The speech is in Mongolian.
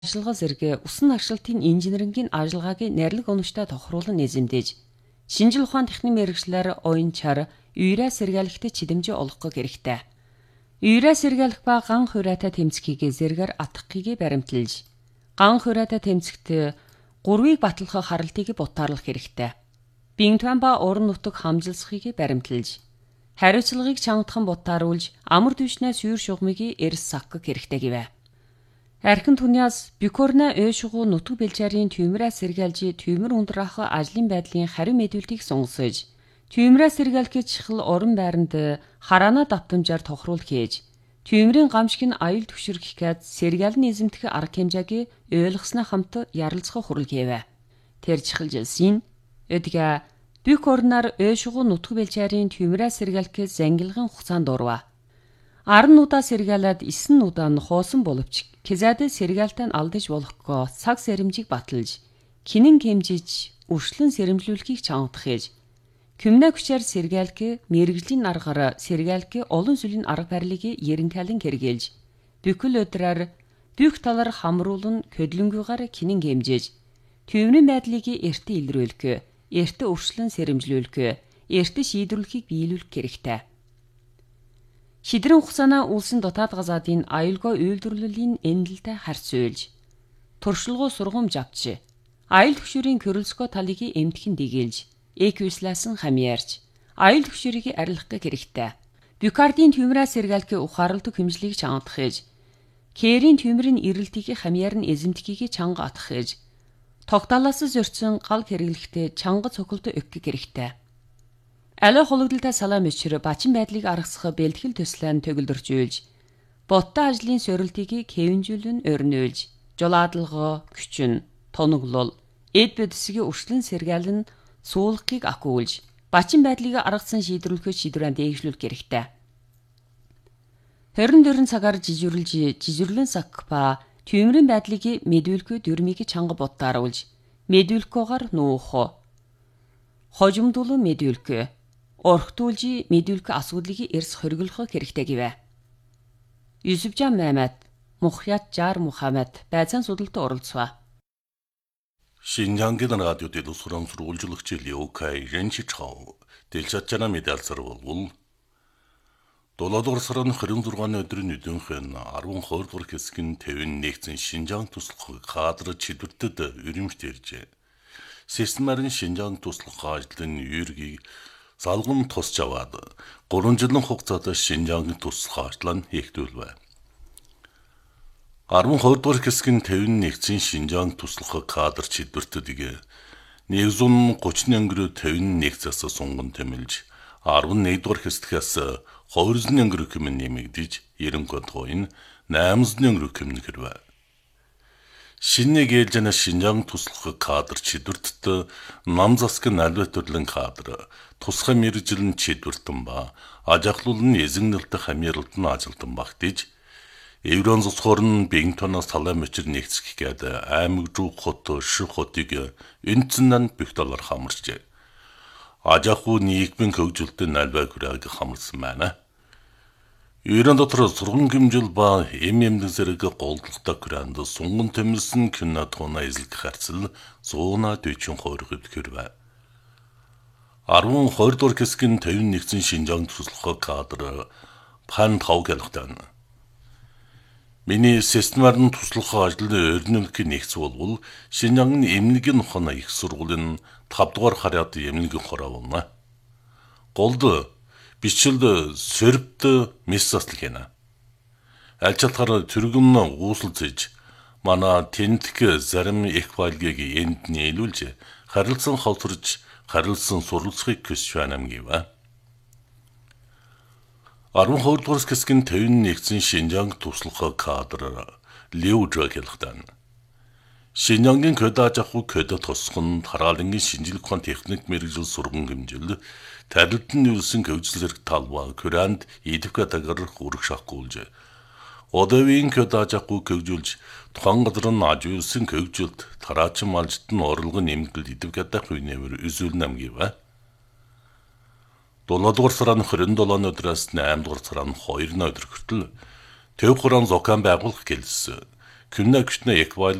Ажиллагаа зэрэг усан аршилтын инженерингийн ажиллагааг нэрлэг оногчтой тохируулан эзэмдэж, шинжил ухаан техникийн мэргэжлэр оюунчаар үйрээ сэргийлэхтэй чидэмжээ олгох хэрэгтэй. Үйрээ сэргийлэх ба ган хувираатай тэмцэхийг зэргээр атгахыг баримталж, ган хувираатай тэмцэхт 3-ыг батлах харалтыг бутаарлах хэрэгтэй. Бинтуан ба уран нутаг хамжилсахыг баримталж, хариуцлагыг чангатхан бутааруулж, амар түвшнээс үйр шугамыг эрс сахгах хэрэгтэй гэвэ. Архин түняас Бюкорна өөшгөө нутаг бэлчээрийн түймрээ сэргийлж түймэр ундрах ажлын байдлын хариу мэдүүлэлтийг сунгасаж, түймрээ сэргийлэх чухал орон байранд хараана давтамжаар тохируулах хийж, түймрийн гамшиг нь аюул төвшөрөх гээд сэргийлэн эзэмдэх арга хэмжээг ойлгосноо хамт ярилцах хурал гэвэ. Тэр чухалжсэн өдгөө Бюкорнаар өөшгөө нутаг бэлчээрийн түймрээ сэргийлэх зангилгын хугацаанд дурва. 10 удаа сэргийлээд 9 удаа нь хоосон боловч Кизад сэргийлтэн алдаж болохгүй цаг сэрэмжийг баталж, кинэн хэмжиж, өршлөн сэрэмжлүүлэхийг чангадах хийж, Күмнэ хүчээр сэргийлэх мэрэгжлийн аргаар сэргийлэх олон сүлийн арга барилыг ерөнхийлөн хэрэгжилж, бүхэл өдрөөр бүх талаар хамруулан хөдөлгөөнгүйгээр кинэн хэмжиж, төвийн байдлыг эртээ илрүүлэх, эртээ өршлөн сэрэмжлүүлэх, эртээ шийдвэрлэхийг биелүүлэх хэрэгтэй. Шидрэн хугацаана улсын дотоод газаадын аюулгүй үйлдвэрлэлийн энэлэлтэй харьцуулж, туршилгоо сургамж авч, аюул төвшөрийн körөлцгөө талыг эмтгэн дэгэлж, эквисласан хамьяарч, аюул төвшөрийг арилгах хэрэгтэй. Бюкардийн түймрээ сэргийлэх ухаарлаг хэмжлийг чангадах хийж, Кэрийн түймрийн эрэлтийг хамьяар нь эзэмдэхийг чанга атгах хийж, тогтоолоос зөрчсөн гал хэрэглэхдээ чанга цохилт өгөх хэрэгтэй. Аливаа хологдолтой салаам өчр бачин байдлыг аргасах бэлтгэл төслөө төгөлдөржүүлж, боттой ажлын сорилтыг хэвэнжүүлэн өрнүүлж, жолаадлого, күчин, тоноглол, эд бүдэсгийн өршлөн сэргийлэн суулгахыг акуулж, бачин байдлыг аргасан шийдвэрлэх шийдвэрээ дээгшлүүлэх хэрэгтэй. 24 цагаар жижирлэн сах ба түймрийн байдлыг мэдүүлэхгүй дүрмийг чанга бутааруулж, мэдүүлэхгүйгээр нуух, хожимдуулан мэдүүлэх, орхитуулж мэдүүлэх асуудлыг эрс хориглох хэрэгтэй гэвэ. Юсүфжан Мамад, Мухьят Жар Мухаммад байцаан судалтай оролцваа. Шинжангийн радио дэд усрам сурвалжлагч Леокай Ренчичхав дэлшатчана медалсар болвол Долоодор сарын 26-ны өдрийн өдөнхөн 12 дугаар хэсгийн 51-ийн Шинжаан туслах кадр чидвэртэд өрөмжт иржээ. Системарын Шинжаан туслах ажлын юургийг залган тусч аваад 3 жилийн хугацаанд Шинжаангийн туслах ажлаа хийгдүүлвэ. 12 дугаар хэсгийн 51-ийн Шинжаан туслах кадр чидвэртэдийг 130 өнгөрөө 51 зас сунган тэмэлж 11 дугаар хэсгээс 200 өнгөрөө хэмээн нэмэгдэж 90 тооны 800 өнгөрөө хэмээн хэрвэ. Шинэ гэлжэн Шинжаан туслах кадр чидвэртэд нам засгийн албан төрлийн кадр тусгай мэргэжлийн чидвэртэн ба ажиглуулын эзэгнэлт хамьярлалт нь ажилтан багтаж Еврон цоцгорн Бинтонос талаам өчр нэгцэх гээд аймаг руу хот ших хотыг энцэн бүх талаар хамарчээ. Ажаху нийгмийн хөгжилтөнд албай хүрээг хамарсан байна. Еврон дотор сургууль хэмжил ба эмэмдэг зэрэг голдлогтой хүрээнд сунган тэмэлсэн кино тууна эзлэх харьцал 140 хоригд хэрвэ. 12 дугаар хэсгийн 51-ийн Шинжаан туслах кадр пан тав гэлхтэн. Миний системарын туслах ажлын өрнөлтөг нэгц болвол Шинжаангийн эмнэлгийн ухааны их сургуулийн 5 дугаар хараад эмнэлгийн хороовна. Голд бичилд сөрбт мессаслах гэнэ. Аль чалтгаар түргэн уусалцж манай тэнтг зарим их файлыг энд нийлүүлж харилцан хавтарч харилцан суралцахыг хүсэж байна гэвэ. 12 дугаар хэсгийн 51-ийн Шинжаан туслах кадр Леужа хэлхтэн. Шинжаангийн кодаж авах код тосхон тараалангийн шинжилгээ ухаан техник мэргэжил сургууль хэмжил тарилтын үйлсэн хөгжил зэрэг талбай күрэнд идвкатагар хүрэх шахгуулж одовын кодаж авах хөгжүүлж тухайн газар нь аж үйлсэн хөгжилт тараачин малжит нь орлого нэмэгдэл идвкатах үеийнээр үзүүлнэ гэвэ. 7 дугаар сарын 27-ны өдрөөс 8 дугаар сарын 2-ны өдөр хүртэл төв хураан зохион байгуулах гэлсэн Кümne küçüne ek